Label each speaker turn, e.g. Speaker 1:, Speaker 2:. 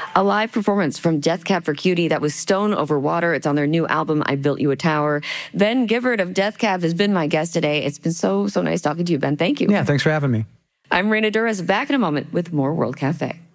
Speaker 1: A live performance from Death Cab for Cutie. That was Stone Over Water. It's on their new album, I Built You a Tower. Ben Gibbard of Death Cab has been my guest today. It's been so nice talking to you, Ben. Thank you.
Speaker 2: Yeah, thanks for having me.
Speaker 1: I'm Raina Douris, back in a moment with more World Cafe.